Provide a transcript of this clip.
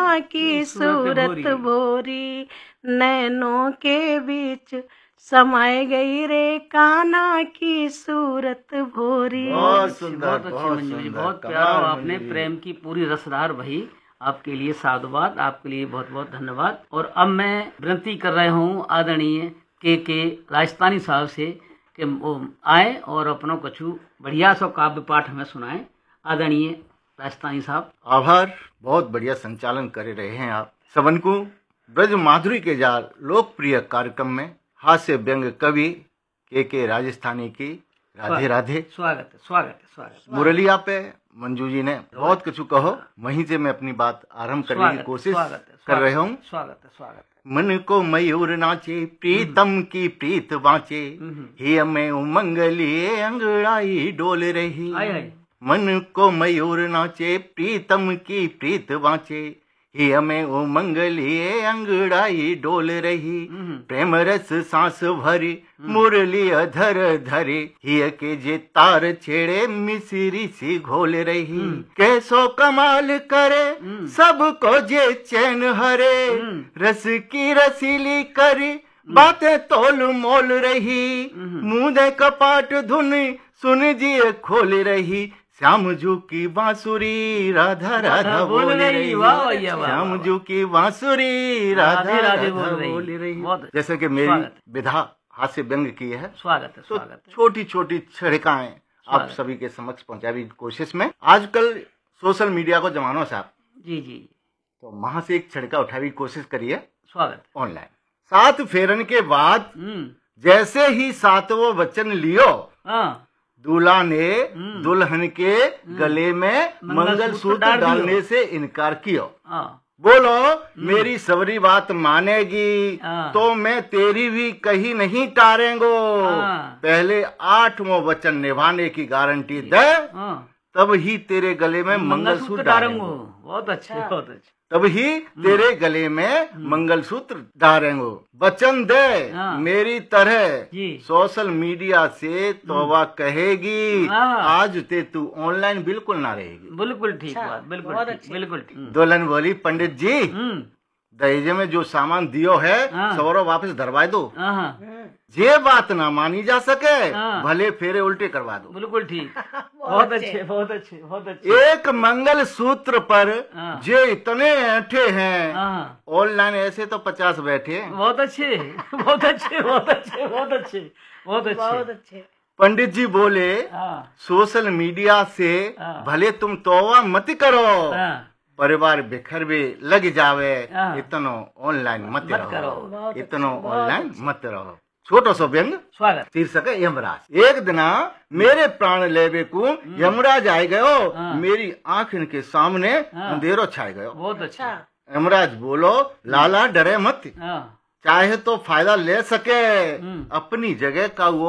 कान्हा की सूरत भोरी, नैनों के बीच समाये गई रे कान्हा की सूरत भोरी। बहुत सुंदर, बहुत अच्छी मंजू जी, बहुत प्यारा। आपने प्रेम की पूरी रसधार बही। आपके लिए साधुवाद, आपके लिए बहुत बहुत धन्यवाद। और अब मैं विनती कर रहा हूँ आदरणीय के राजस्थानी साहब से कि वो आए और अपनों कछु बढ़िया सो काव्य पाठ हमें सुनाएं। आदरणीय राजस्थानी साहब। आभार, बहुत बढ़िया संचालन कर रहे हैं आप सबन को। ब्रज माधुरी के जाल लोकप्रिय कार्यक्रम में हास्य व्यंग कवि के राजस्थानी की राधे राधे। स्वागत है, स्वागत है, स्वागत। मुरलिया पे मंजू जी ने बहुत कुछ कहो, वहीं से मैं अपनी बात आरंभ करने की कोशिश कर रहा हूँ। स्वागत है, स्वागत है। मन को मयूर नाचे, प्रीतम की प्रीत बाँचे, हे में उमंग लिए अंगड़ाई डोल रही। मन को मयूर नाचे, प्रीतम की प्रीत बाँचे, ही हमें उमंग लिए अंगड़ाई डोल रही। प्रेम रस सांस भरी, मुरली अधर धरे, ही के जे तार छेड़े मिसरी सी घोल रही। कैसो कमाल करे, सबको जे चैन हरे, रस की रसीली करी, बातें तोल मोल रही। मुँह दे कपाट धुन सुन जिए खोल रही। श्याम जू की बांसुरी राधा राधा बोल रही, श्याम जू की बांसुरी राधा राधा बोल रही। जैसे कि मेरी विधा हास्य व्यंग की है। स्वागत है, स्वागत है। छोटी छोटी छड़काएं आप सभी के समक्ष पहुंचाने की कोशिश में। आजकल सोशल मीडिया को जमानो साहब जी जी, तो वहां से एक छड़का उठाने की कोशिश करिए। स्वागत ऑनलाइन 7 फेरन के बाद जैसे ही 7वां वचन लियो, दूल्हा ने दुल्हन के गले में मंगलसूत्र डालने से इनकार किया। बोलो मेरी सबरी बात मानेगी तो मैं तेरी भी कहीं नहीं टारेंगो। पहले 8वां वचन निभाने की गारंटी दे, तब ही तेरे गले में मंगलसूत्र डालेंगे। बहुत अच्छे, बहुत अच्छे। तब ही तेरे गले में मंगलसूत्र डालेंगे। वचन दे मेरी तरह सोशल मीडिया से तौबा कहेगी, आज ते तू ऑनलाइन बिल्कुल ना रहेगी। बिल्कुल ठीक बात, बिल्कुल ठीक, बिल्कुल ठीक। दुल्हन बोली पंडित जी दहेज में जो सामान दियो है सौरो वापस धरवा दो। ये बात ना मानी जा सके, भले फेरे उल्टे करवा दो। बिल्कुल ठीक, बहुत अच्छे, बहुत अच्छे, बहुत अच्छे। एक मंगल सूत्र पर जो इतने ऐठे हैं, ऑनलाइन ऐसे तो 50 बैठे। बहुत अच्छे, बहुत अच्छे, बहुत अच्छे, बहुत अच्छे, बहुत अच्छे, बहुत अच्छे। पंडित जी बोले सोशल मीडिया से भले तुम तौबा मत करो, परिवार बिखर भी लग जावे, इतनो ऑनलाइन मत रहो, इतनो ऑनलाइन मत रहो। छोटो सो व्यंग। स्वागत। शीर्षक है यमराज। एक दिना मेरे प्राण लेवे को यमराज आए गयो, मेरी आंख के सामने अंधेरो छाए गयो। बहुत अच्छा। यमराज बोलो लाला डरे मत, चाहे तो फायदा ले सके, अपनी जगह का वो